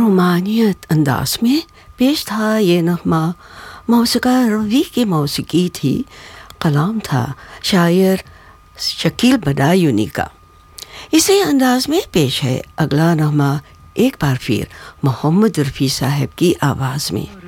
रोमानियत अंदाज में पेश था ये नग़मा। मौसीक़ार रफ़ी की मौसीकी थी, कलाम था शायर शकील बदायूनी का। इसी अंदाज में पेश है अगला नग़मा, एक बार फिर मोहम्मद रफ़ी साहब की आवाज़ में।